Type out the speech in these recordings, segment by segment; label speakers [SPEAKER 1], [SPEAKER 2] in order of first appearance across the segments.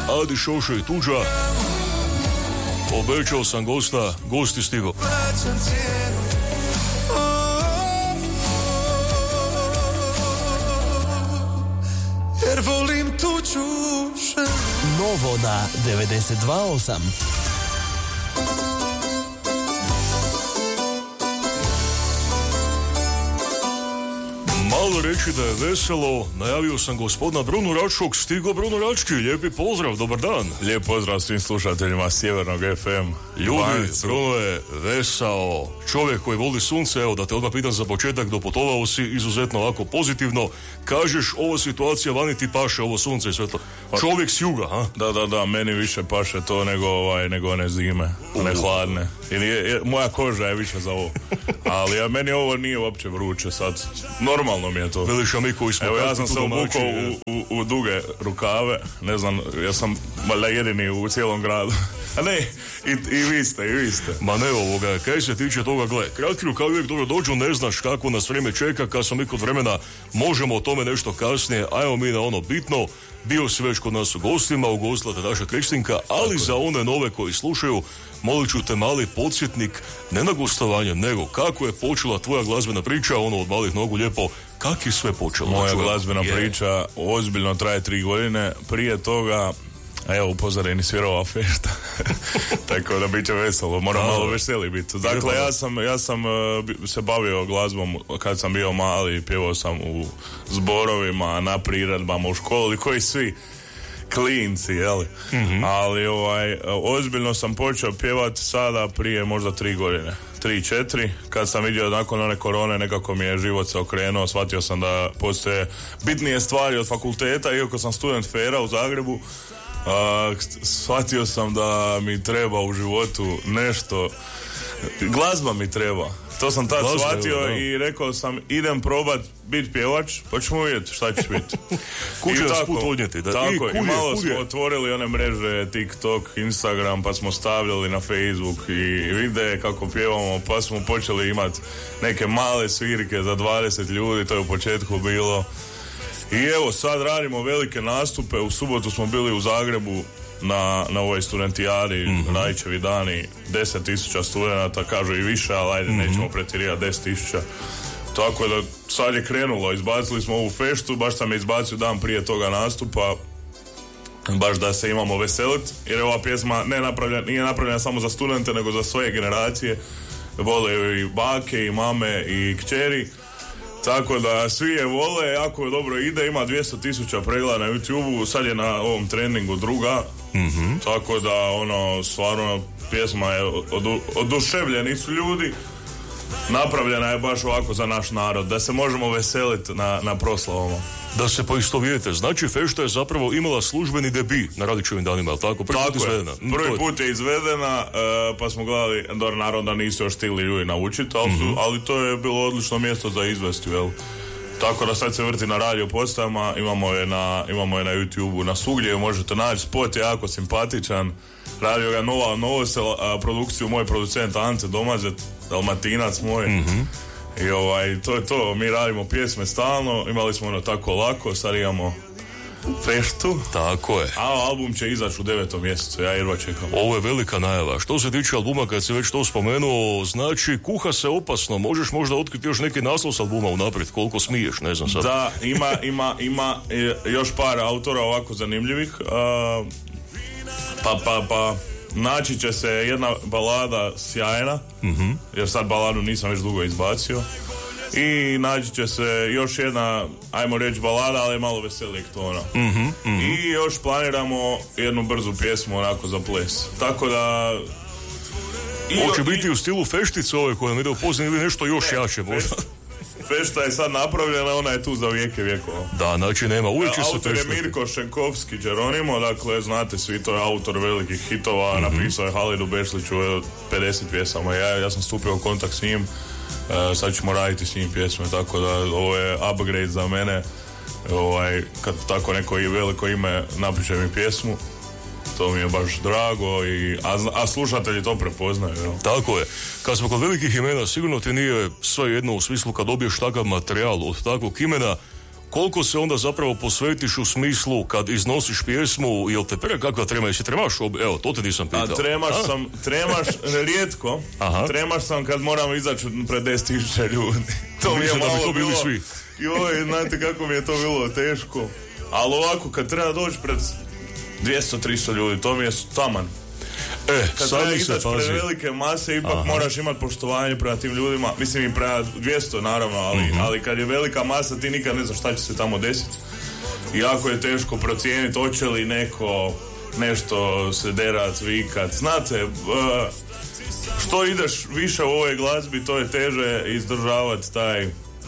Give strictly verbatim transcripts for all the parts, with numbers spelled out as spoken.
[SPEAKER 1] Adi Šošo i Tuđa. Obećao sam gosta, gost je stigo.
[SPEAKER 2] Jer volim tuđu ženu.
[SPEAKER 3] Novo na devedeset dva osam.
[SPEAKER 1] Malo reći da je veselo, najavio sam gospodina Bruno Račkog, stigo Bruno Rački, lijepi pozdrav, dobar dan.
[SPEAKER 4] Lijep pozdrav svim slušateljima Sjevernog F M.
[SPEAKER 1] Ljudi, Bruno je vesao, čovjek koji voli sunce, evo da te odmah pitam za početak, doputovao si izuzetno ovako pozitivno, kažeš ovo situacija vani ti paše, ovo sunce i sve to. Čovjek s juga, ha?
[SPEAKER 4] Da, da, da, meni više paše to nego, ovaj, nego one zime, one hladne. Ili je, je, moja koža je više za ovo. Ali ja, meni ovo nije uopće vruće sad. Normalno mi je to.
[SPEAKER 1] Veliš, a mi koji smo...
[SPEAKER 4] Evo ja sam se obukao u, u, u duge rukave, ne znam, ja sam valjda jedini u cijelom gradu. A ne, i, i vi ste, i vi ste.
[SPEAKER 1] Ma ne ovoga, kaj se tiče toga, gle, kratki rukavi uvijek dobro dođu, ne znaš kako nas vrijeme čeka, kad smo mi kod vremena, možemo o tome nešto kasnije, ajmo mi na ono bitno. Bio si već kod nas u gostima, ugostila te naša Kristinka, ali za one nove koji slušaju, molit ću te mali podsjetnik, ne na gostovanje, nego kako je počela tvoja glazbena priča, ono od malih nogu lijepo, kak je sve počelo?
[SPEAKER 4] Moja glazbena je. priča ozbiljno traje tri godine, prije toga, evo upozoreni svirova fešta, tako da bit će veselo, moram malo veseli biti. Dakle, ja sam, ja sam uh, se bavio glazbom kad sam bio mali, pjevao sam u zborovima, na priredbama u školi, koji svi klinci, jeli? Mm-hmm. Ali ovaj, ozbiljno sam počeo pjevati sada prije možda tri godine. Tri, četiri, kad sam vidio nakon one korone nekako mi je život se okrenuo, shvatio sam da postoje bitnije stvari od fakulteta, iako sam student Fera u Zagrebu, uh, shvatio sam da mi treba u životu nešto, glazba mi treba. To sam tad glazba, shvatio evo, i rekao sam idem probat biti pjevač, pa ćemo vidjeti šta ćeš biti.
[SPEAKER 1] Kuće nas put odnijeti. Da.
[SPEAKER 4] Tako,
[SPEAKER 1] I, kulje,
[SPEAKER 4] i malo
[SPEAKER 1] kulje.
[SPEAKER 4] smo otvorili one mreže TikTok, Instagram, pa smo stavljali na Facebook i videe kako pjevamo, pa smo počeli imati neke male svirke za dvadeset ljudi, to je u početku bilo. I evo sad radimo velike nastupe, u subotu smo bili u Zagrebu na, na ovoj studentijadi, mm-hmm. Rajčevi dani, deset tisuća studenata, kažu i više, ali ajde, mm-hmm. nećemo pretjerivati, deset tisuća. Tako da sad je krenulo, izbacili smo ovu feštu, baš sam je izbacio dan prije toga nastupa, baš da se imamo veselit, jer ova pjesma ne napravljena, nije napravljena samo za studente, nego za svoje generacije, vole i bake, i mame, i kćeri. Tako da svi je vole, jako je dobro ide, ima dvjesto tisuća pregleda na YouTubeu, sad je na ovom treningu druga, mm-hmm. tako da ono, stvarno pjesma je odu, oduševljeni su ljudi, napravljena je baš ovako za naš narod, da se možemo veseliti na, na proslavama.
[SPEAKER 1] Da se poistovijete, znači fešta je zapravo imala službeni debi na Radićevim danima, ali tako? Prvi
[SPEAKER 4] tako
[SPEAKER 1] put izvedena.
[SPEAKER 4] Je. Prvi put je izvedena, uh, pa smo gledali, dobro, naravno da nisu još stigli ljudi naučiti, ali, mm-hmm. ali to je bilo odlično mjesto za izvesti, jel? Tako da sad se vrti na radio postajama, imamo je na, imamo je na YouTubeu, na svugdje možete naći, spot je jako simpatičan, radio ga Nova Novosel, a produkciju moj producent Ante Domazet, Dalmatinac moj. Mm-hmm. I ovaj, to je to, mi radimo pjesme stalno, imali smo ono tako lako, sad imamo feštu.
[SPEAKER 1] Tako je.
[SPEAKER 4] A album će izaći u devetom mjesecu, ja jedva čekam.
[SPEAKER 1] Ovo je velika najava. Što se tiče albuma, kad si već to spomenuo, znači kuha se opasno, možeš možda otkriti još neki naslov s albuma unaprijed, koliko smiješ, ne znam sad.
[SPEAKER 4] Da, ima, ima, ima još par autora ovako zanimljivih, uh, pa, pa, pa... Naći će se jedna balada sjajna, mm-hmm. jer sad baladu nisam već dugo izbacio. I naći će se još jedna, ajmo reći balada, ali malo veselih tona. Mm-hmm, mm-hmm. I još planiramo jednu brzu pjesmu onako za ples. Tako da...
[SPEAKER 1] Hoće biti i u stilu feštice ove koje nam ide u pozdje ili nešto još ne, jače možda.
[SPEAKER 4] Fešta je sad napravljena, ona je tu za vijeke vjekova.
[SPEAKER 1] Da, znači nema, uvijek će se
[SPEAKER 4] autor je Mirko Šenkovski Đeronimo, dakle, znate svi, to je autor velikih hitova, mm-hmm. napisao je Halidu Bešliću pedeset pjesama, ja, ja sam stupio u kontakt s njim, uh, sad ćemo raditi s njim pjesme, tako da ovo je upgrade za mene, ovaj, kad tako neko veliko ime napiše mi pjesmu, to mi je baš drago, i, a, a slušatelji to prepoznaju. Jel?
[SPEAKER 1] Tako je. Kad smo kod velikih imena, sigurno ti nije sve jedno u smislu kad dobiješ takav materijal od takvog imena, koliko se onda zapravo posvetiš u smislu kad iznosiš pjesmu, jel te pere kakva trema, jesi tremaš? Ob... Evo, to te nisam pitao.
[SPEAKER 4] A tremaš
[SPEAKER 1] A?
[SPEAKER 4] sam, tremaš rijetko,
[SPEAKER 1] Aha.
[SPEAKER 4] tremaš sam kad moram izaći pred deset tisuća ljudi. To mi je
[SPEAKER 1] Mislim da bi
[SPEAKER 4] malo
[SPEAKER 1] to bili
[SPEAKER 4] bilo,
[SPEAKER 1] svi.
[SPEAKER 4] joj, znate kako mi je to bilo teško. Ali ovako, kad treba doći pred dvjesto do tristo ljudi, to mi je taman.
[SPEAKER 1] E,
[SPEAKER 4] Kad
[SPEAKER 1] sad
[SPEAKER 4] treba
[SPEAKER 1] mi se
[SPEAKER 4] izaći pred
[SPEAKER 1] pazi.
[SPEAKER 4] velike mase, ipak
[SPEAKER 1] Aha.
[SPEAKER 4] moraš imati poštovanje prema tim ljudima. Mislim i prema dvjesto naravno, ali,
[SPEAKER 1] Mhm.
[SPEAKER 4] ali kad je velika masa, ti nikad ne znaš šta će se tamo desiti. I jako je teško procijeniti hoće li neko nešto se derat, vikat. Znate, uh, što ideš više u ovoj glazbi, to je teže izdržavati taj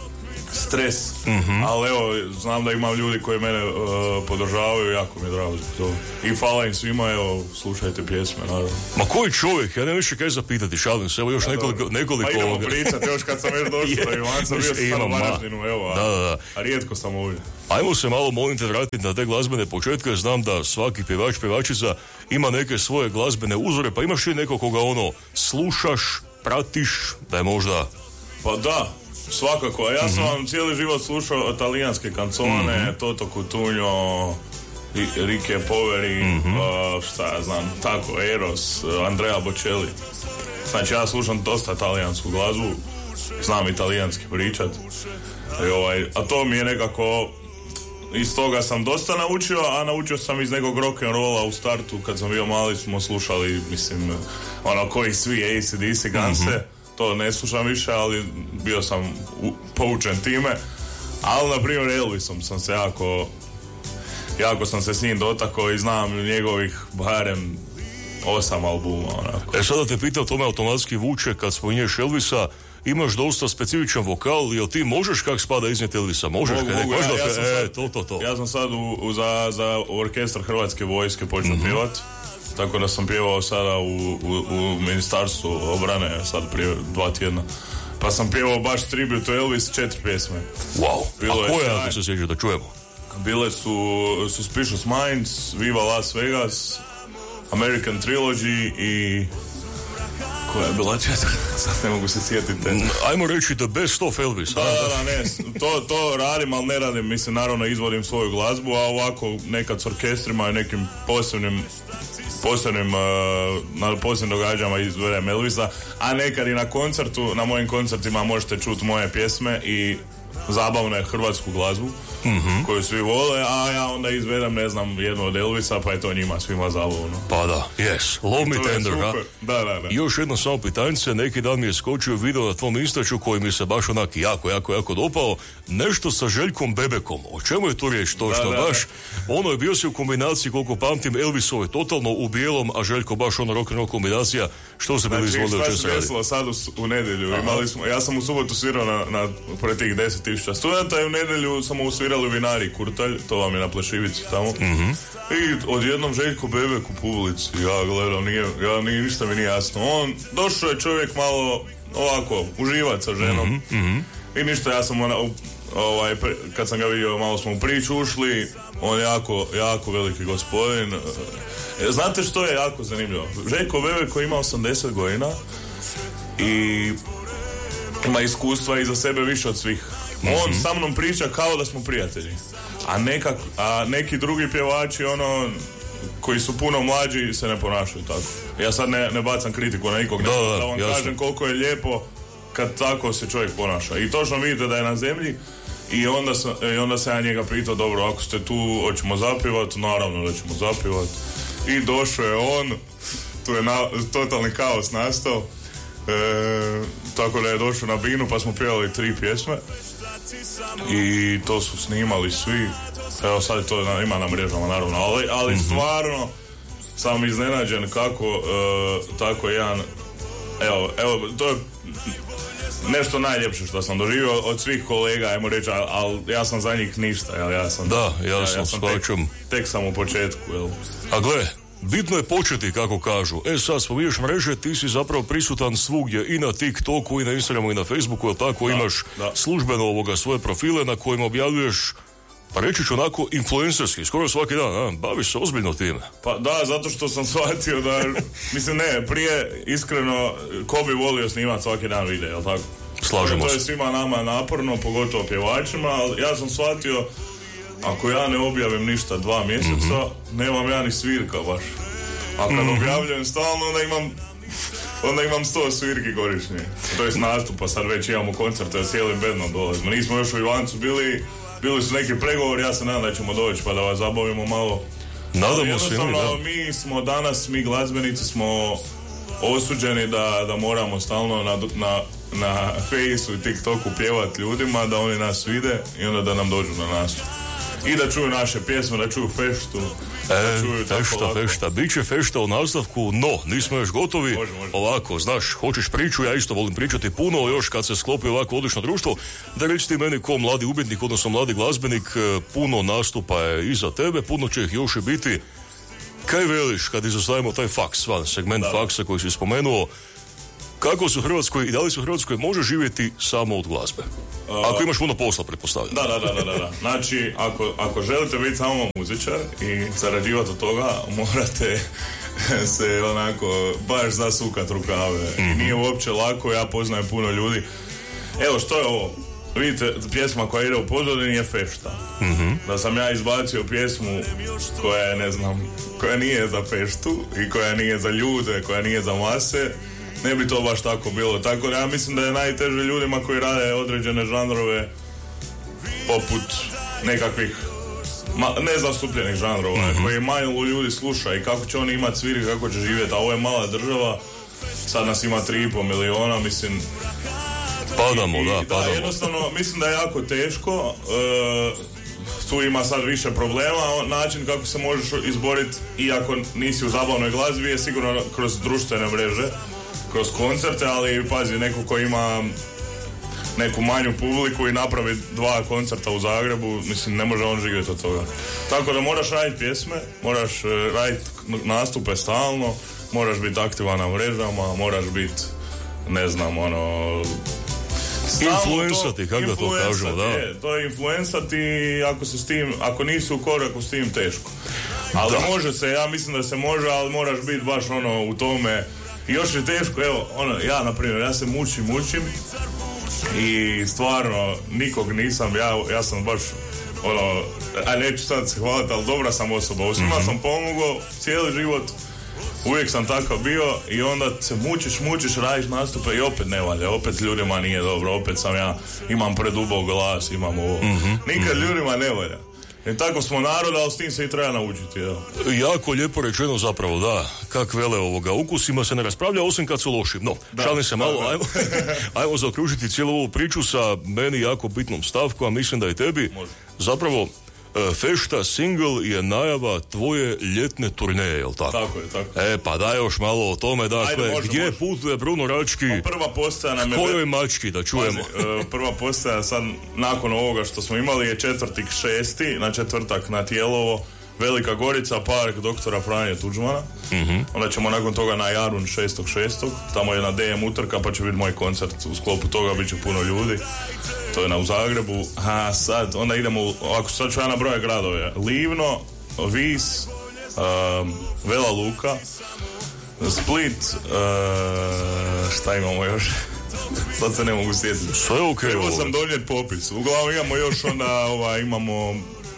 [SPEAKER 4] stres. Mm-hmm. Ali evo, znam da imam ljudi koji mene uh, podržavaju, jako mi je drago zbog toga. I hvala im svima, evo, slušajte pjesme, naravno.
[SPEAKER 1] Ma koji čovjek, ja ne više kaj zapitati, šalim se, evo još nekoliko... nekoliko
[SPEAKER 4] Pa idemo
[SPEAKER 1] ovoga.
[SPEAKER 4] pričati, još kad sam još došao,
[SPEAKER 1] Je,
[SPEAKER 4] Ivan sam bio
[SPEAKER 1] više
[SPEAKER 4] stvarno u
[SPEAKER 1] imam, ma.
[SPEAKER 4] Varaždinu, evo, a,
[SPEAKER 1] Da, da, da.
[SPEAKER 4] a rijetko sam ovdje.
[SPEAKER 1] Ajmo se malo, molim te, vratiti na te glazbene početke. Znam da svaki pjevač, pjevačica ima neke svoje glazbene uzore, pa imaš li neko koga ono slušaš, pratiš, da je možda...
[SPEAKER 4] Pa da, svakako. Ja sam
[SPEAKER 1] Mm-hmm.
[SPEAKER 4] vam cijeli život slušao talijanske kancone, mm-hmm. Toto Cutugno, Rike Poveri, mm-hmm. uh, šta ja znam, tako, Eros, uh, Andrea Bocelli. Znači ja slušam dosta talijansku glazbu, znam italijanski pričat. I, ovaj, a to mi je nekako, iz toga sam dosta naučio, a naučio sam iz nekog rock'n'rolla u startu, kad sam bio mali smo slušali, mislim, ono koji svi A C D C, Ganse. Mm-hmm. To ne slušam više, ali bio sam u, poučen time. Ali, na primjer, Elvisom sam se jako, jako sam se s njim dotakao i znam njegovih barem osam albuma, onako.
[SPEAKER 1] E sada te pitam, to me automatski vuče kad spominješ Elvisa, imaš dosta specifičan vokal, jel ti možeš kak spada iznijeti Elvisa? Možeš?
[SPEAKER 4] Mogu,
[SPEAKER 1] Kaj,
[SPEAKER 4] mogu,
[SPEAKER 1] možda,
[SPEAKER 4] ja, ja sam
[SPEAKER 1] e,
[SPEAKER 4] sad,
[SPEAKER 1] to, to, to.
[SPEAKER 4] Ja sam sad u, u, za, za orkestar Hrvatske vojske počeo mm-hmm. pjevat. Tako da sam pjevao sada u, u, u Ministarstvu obrane sad prije dva tjedna. Pa sam pjevao baš tribute Elvis, četiri pjesme.
[SPEAKER 1] Wow,
[SPEAKER 4] Bilo
[SPEAKER 1] a
[SPEAKER 4] je
[SPEAKER 1] koje,
[SPEAKER 4] sjaj.
[SPEAKER 1] ako se sjeća, da čujemo?
[SPEAKER 4] Bile su Suspicious Minds, Viva Las Vegas, American Trilogy i... Koja je bila četvrta? Sad ne mogu se sjetiti.
[SPEAKER 1] Ajmo reći the best of Elvis.
[SPEAKER 4] Da,
[SPEAKER 1] a?
[SPEAKER 4] da, da, ne, to, to radim, ali ne radim, mislim, naravno izvodim svoju glazbu, a ovako nekad s orkestrima i nekim posebnim posebnim, uh, na posebnim događama izvedem Elvisa, a nekad i na koncertu, na mojim koncertima možete čuti moje pjesme i zabavne hrvatsku glazbu, mm-hmm. koju svi vole, a ja onda izvedem, ne znam, jednu od Elvisa, pa je to njima svima zabavno.
[SPEAKER 1] Pa da, yes, Love Me
[SPEAKER 4] To je
[SPEAKER 1] Tender, ha?
[SPEAKER 4] super. Da, da, da.
[SPEAKER 1] I još jedno samo pitanjce, neki dan mi je skočio video na tvom Instaču koji mi se baš onak jako, jako, jako dopao, nešto sa Željkom Bebekom. O čemu je tu riječ? To
[SPEAKER 4] Da,
[SPEAKER 1] što
[SPEAKER 4] da,
[SPEAKER 1] baš,
[SPEAKER 4] da.
[SPEAKER 1] ono je bio si u kombinaciji, koliko pamtim, Elvisove totalno u bijelom, a Željko baš ono rock'n'roll kombinacija. Što se bili
[SPEAKER 4] Znači,
[SPEAKER 1] izvolio
[SPEAKER 4] šta
[SPEAKER 1] če
[SPEAKER 4] se
[SPEAKER 1] se radi?
[SPEAKER 4] desilo sad u, u nedjelju? Imali smo, ja sam u subotu svirao na, na pored tih deset tisuća studenta i u nedjelju smo usvirali u vinari Kurtalj, to vam je na Plešivici tamo. Mm-hmm. I odjednom Željko Bebek u publici, ja gledam, nije, ja, nije, ništa mi nije jasno. On, došao je čovjek malo ovako, uživat sa ženom.
[SPEAKER 1] Mm-hmm.
[SPEAKER 4] I ništa, ja sam ona, ovaj, pre, kad sam ga vidio, malo smo u priču ušli, on je jako, jako veliki gospodin. E, znate što je jako zanimljivo? Željko Bebek koji ima osamdeset godina i ima iskustva iza sebe više od svih. On mm-hmm. sa mnom priča kao da smo prijatelji. A, nekak, a neki drugi pjevači, ono, koji su puno mlađi, se ne ponašaju tako. Ja sad ne, ne bacam kritiku na nikog,
[SPEAKER 1] da,
[SPEAKER 4] da,
[SPEAKER 1] da,
[SPEAKER 4] da vam
[SPEAKER 1] jasno.
[SPEAKER 4] kažem koliko je lijepo kad tako se čovjek ponaša. I točno vidite da je na zemlji. I onda, sam, i onda sam ja njega pitao, dobro, ako ste tu, hoćemo zapjevati, naravno da ćemo zapjevati. I došao je on, tu je na, totalni kaos nastao. E, tako da je došao na binu, pa smo pjevali tri pjesme. I to su snimali svi. Evo sad je to na, ima na mrežama, naravno. Ali, ali mm-hmm. stvarno sam iznenađen kako e, tako jedan... Evo, evo, to je nešto najljepše što sam doživio od svih kolega, ajmo reći, ali al, ja sam za njih ništa, jel, ja sam...
[SPEAKER 1] Da, ja,
[SPEAKER 4] ja,
[SPEAKER 1] sam
[SPEAKER 4] ja sam tek,
[SPEAKER 1] shvaćam.
[SPEAKER 4] tek sam u početku, jel.
[SPEAKER 1] A gle, bitno je početi, kako kažu. E sad, spominješ mreže, ti si zapravo prisutan svugdje, i na TikToku, i na Instagramu, i na Facebooku, jel tako,
[SPEAKER 4] da,
[SPEAKER 1] imaš
[SPEAKER 4] da.
[SPEAKER 1] službeno ovoga svoje profile na kojima objavljuješ, pa reći ću onako, influencerski, skoro svaki dan, a? Baviš se ozbiljno time.
[SPEAKER 4] Pa da, zato što sam shvatio da, mislim ne, prije iskreno, ko bi volio snimati svaki dan video, jel tako?
[SPEAKER 1] Slažemo
[SPEAKER 4] to
[SPEAKER 1] se.
[SPEAKER 4] je svima nama naporno, pogotovo pjevačima, ali ja sam shvatio, ako ja ne objavim ništa dva mjeseca, mm-hmm. nemam ja ni svirka baš. A kad mm-hmm. objavljujem stalno, onda imam onda imam sto svirki godišnje. To je nastupa, sad već imamo koncerte, cijelim bednom dolazimo. Nismo još u Ivancu bili, bili su neki pregovori, ja se nadam da ćemo doći pa da vas zabavimo malo.
[SPEAKER 1] Nadamo se mi, da.
[SPEAKER 4] Mi smo danas, mi glazbenici smo osuđeni da, da moramo stalno na, na, na Fejsu i TikToku pjevati ljudima, da oni nas vide i onda da nam dođu na nastup. I da čuju naše pjesme, da čuju feštu.
[SPEAKER 1] E, fešta, fešta. Biće fešta u nastavku, no, nismo još gotovi.
[SPEAKER 4] Može, može.
[SPEAKER 1] Ovako, znaš, hoćeš priču, ja isto volim pričati puno, još kad se sklopi ovako odlično društvo, da reći ti meni ko mladi umjetnik, odnosno mladi glazbenik, puno nastupa je iza tebe, puno će ih još i biti. Kaj veliš kad izostavimo taj faks, van, segment da. faksa koji si spomenuo, kako se u Hrvatskoj i da li se u Hrvatskoj može živjeti samo od glazbe? Ako imaš puno posla, pretpostavljam.
[SPEAKER 4] Da, da, da, da, da. Znači, ako, ako želite biti samo muzičar i zarađivati od toga, morate se onako baš zasukat rukave. Mm-hmm. I nije uopće lako, ja poznajem puno ljudi. Evo, što je ovo? Vidite, pjesma koja ide u pozadini je fešta. Mm-hmm. Da sam ja izbacio pjesmu koja je, ne znam, koja nije za feštu i koja nije za ljude, koja nije za mase, ne bi to baš tako bilo. Tako da ja mislim da je najteže ljudima koji rade određene žanrove poput nekakvih ma, nezastupljenih žanrova, mm-hmm. koji malo ljudi sluša i kako će oni imati sviri, kako će živjeti. A ovo je mala država, sad nas ima tri i pol miliona, mislim.
[SPEAKER 1] Padamo,
[SPEAKER 4] i,
[SPEAKER 1] da,
[SPEAKER 4] da,
[SPEAKER 1] padamo.
[SPEAKER 4] Jednostavno, mislim da je jako teško. E, tu ima sad više problema. Način kako se možeš izboriti, iako nisi u zabavnoj glazbi, je sigurno kroz društvene mreže, kroz koncerte, ali pazi, neko ko ima neku manju publiku i napravi dva koncerta u Zagrebu, mislim, ne može on živjeti od toga. Tako da moraš raditi pjesme, moraš raditi nastupe stalno, moraš biti aktivan na mrežama, moraš biti, ne znam, ono...
[SPEAKER 1] Influensati, kako da to kažemo, da.
[SPEAKER 4] Je, to je influensati, ako se s tim, ako nisi u koraku s tim, teško. Ali da. Može se, ja mislim da se može, ali moraš biti baš ono u tome. I još je teško, evo, ono, ja, na primjer, ja se mučim, mučim i stvarno nikog nisam, ja, ja sam baš, ono, a neću sad se hvaliti, ali dobra sam osoba, svima mm-hmm. sam pomogao cijeli život, uvijek sam takav bio i onda se mučiš, mučiš, radiš nastupe i opet ne valja, opet ljudima nije dobro, opet sam ja, imam predubok glas, imam ovo, mm-hmm. nikad mm-hmm. ljudima ne valja. I tako smo narod, ali s tim se i treba naučiti. Ja.
[SPEAKER 1] Jako lijepo rečeno zapravo, da. Kak vele ovoga, ukusima se ne raspravlja, osim kad su loši. No, šalim se malo, da. Ajmo, ajmo zaokružiti cijelu ovu priču sa meni jako bitnom stavkom, a mislim da i tebi. Može. Zapravo, fešta single je najava tvoje ljetne turneje, jel tako?
[SPEAKER 4] Tako je, tako.
[SPEAKER 1] E, pa daj još malo o tome, dakle, ajde, može, gdje može. Putuje Bruno Rački?
[SPEAKER 4] Pa prva postaja nam je...
[SPEAKER 1] Kojoj mački, da čujemo?
[SPEAKER 4] Pazi, prva postaja sad, nakon ovoga što smo imali, je četvrtik šesti, na četvrtak na Tijelovo, Velika Gorica, park doktora Franje Tuđmana. Mm-hmm. Onda ćemo nakon toga na Jarun šestog šestog Tamo je na D M utrka, pa će biti moj koncert. U sklopu toga bit će puno ljudi. To je na u Zagrebu. A sad, onda idemo, u, ako sad ću ja nabrojati gradove. Livno, Vis, um, Vela Luka, Split, uh, šta imamo još? Sad se ne mogu sjetiti.
[SPEAKER 1] Sve ok.
[SPEAKER 4] Trebao sam donijeti popis. Uglavnom imamo još onda, ova, imamo...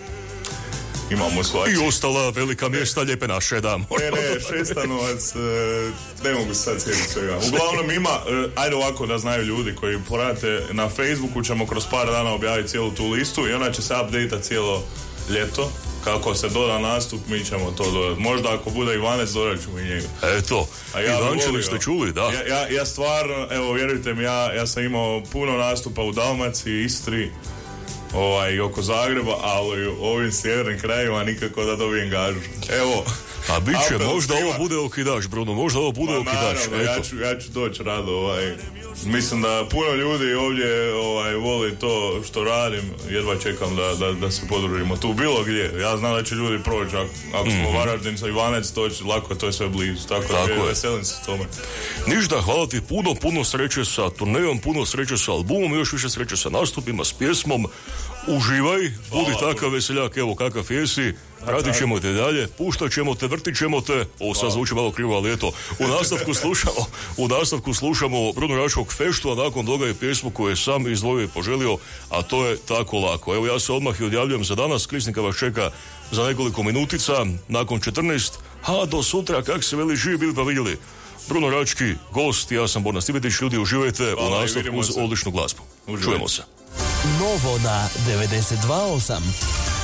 [SPEAKER 4] Imamo svači.
[SPEAKER 1] I ostala velika mjesta lijepe naše, da.
[SPEAKER 4] Ne, ne, Šestanovac, ne mogu sad sjetiti svega. Uglavnom ima, ajde ovako da znaju ljudi koji prate, na Facebooku ćemo kroz par dana objaviti cijelu tu listu i ona će se update-a cijelo ljeto. Kako se doda nastup, mi ćemo to dodati. Možda ako bude Ivanec, dodat ćemo i njega.
[SPEAKER 1] Eto, ja Ivančeli ste čuli, da.
[SPEAKER 4] Ja, ja, ja stvarno, evo, vjerujte mi, ja, ja sam imao puno nastupa u Dalmaciji, Istri, ovaj, oko Zagreba, ali u ovim sjevernim krajima nikako da dobijem gažu. Evo.
[SPEAKER 1] A bit će, možda svima. Ovo bude okidaš, Bruno, možda ovo bude
[SPEAKER 4] Ma,
[SPEAKER 1] okidaš.
[SPEAKER 4] Naravno, ja ću, ja ću doći rado, ovaj. Mislim da puno ljudi ovdje ovaj, voli to što radim, jedva čekam da, da, da se podružimo tu bilo gdje. Ja znam da će ljudi proći, ako, ako mm-hmm. smo Varaždin sa Ivanec, to će lako, to je sve blizu. Tako, Tako da veselim se tome.
[SPEAKER 1] Ništa, hvala ti, puno, puno sreće sa turnejom, puno sreće sa albumom, još više sreće sa nastupima, s pjesmom. Uživaj, budi takav veseljak, evo kakav jesi, pratit ćemo te dalje, puštat ćemo te, vrtit ćemo te, ovo sad zvuči malo krivo, ali eto, u nastavku slušamo, u nastavku slušamo Bruno Račkog Feštu, a nakon toga je pjesmu koju je sam izdvojio i poželio, a to je Tako lako. Evo ja se odmah i odjavljujem za danas, Krisnika vas čeka za nekoliko minutica, nakon četrnaest, a do sutra, kak se veli, živi bili pa vidjeli. Bruno Rački, gost, ja sam Borna Stipetić, ljudi uživajte u nastavku uz odličnu glazbu. Čujemo se.
[SPEAKER 3] Novo na devedeset dva osam.